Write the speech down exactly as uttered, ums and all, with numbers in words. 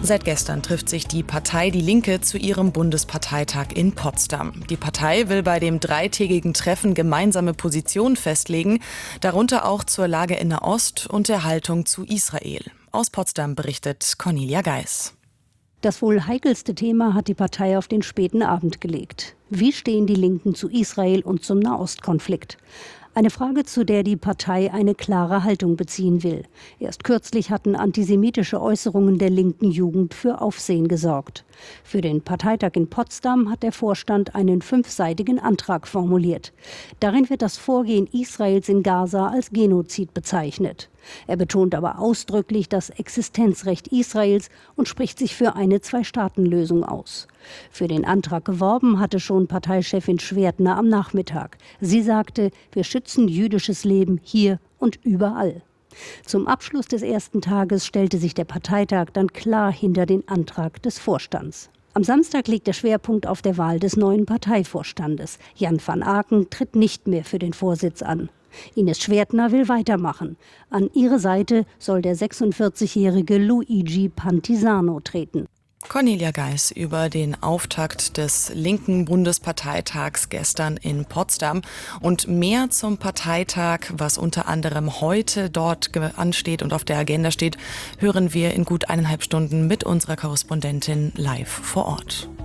Seit gestern trifft sich die Partei Die Linke zu ihrem Bundesparteitag in Potsdam. Die Partei will bei dem dreitägigen Treffen gemeinsame Positionen festlegen, darunter auch zur Lage in Nahost und der Haltung zu Israel. Aus Potsdam berichtet Cornelia Geis. Das wohl heikelste Thema hat die Partei auf den späten Abend gelegt. Wie stehen die Linken zu Israel und zum Nahostkonflikt? Eine Frage, zu der die Partei eine klare Haltung beziehen will. Erst kürzlich hatten antisemitische Äußerungen der linken Jugend für Aufsehen gesorgt. Für den Parteitag in Potsdam hat der Vorstand einen fünfseitigen Antrag formuliert. Darin wird das Vorgehen Israels in Gaza als Genozid bezeichnet. Er betont aber ausdrücklich das Existenzrecht Israels und spricht sich für eine Zwei-Staaten-Lösung aus. Für den Antrag geworben hatte schon Parteichefin Schwertner am Nachmittag. Sie sagte, wir schützen jüdisches Leben hier und überall. Zum Abschluss des ersten Tages stellte sich der Parteitag dann klar hinter den Antrag des Vorstands. Am Samstag liegt der Schwerpunkt auf der Wahl des neuen Parteivorstandes. Jan van Aken tritt nicht mehr für den Vorsitz an. Ines Schwertner will weitermachen. An ihre Seite soll der sechsundvierzigjährige Luigi Pantisano treten. Cornelia Geis über den Auftakt des linken Bundesparteitags gestern in Potsdam und mehr zum Parteitag, was unter anderem heute dort ansteht und auf der Agenda steht, hören wir in gut eineinhalb Stunden mit unserer Korrespondentin live vor Ort.